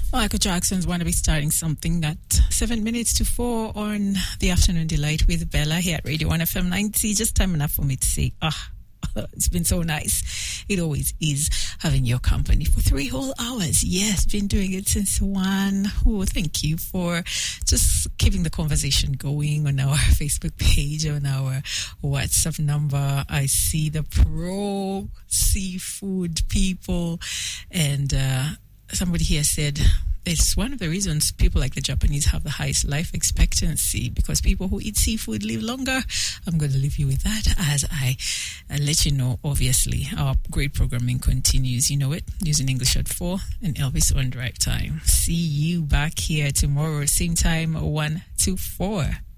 Michael Jackson's Want to Be starting something at 7 minutes to 4 on the Afternoon Delight with Bella here at Radio 1FM 90. Just time enough for me to say, it's been so nice. It always is having your company for 3 whole hours. Yes, been doing it since 1. Oh, thank you for just keeping the conversation going on our Facebook page, on our WhatsApp number. I see the pro seafood people, and somebody here said it's one of the reasons people like the Japanese have the highest life expectancy, because people who eat seafood live longer. I'm going to leave you with that as I let you know, obviously, our great programming continues. You know it, Using English at 4 and Elvis on Drive Time. See you back here tomorrow, same time, 1 to 4.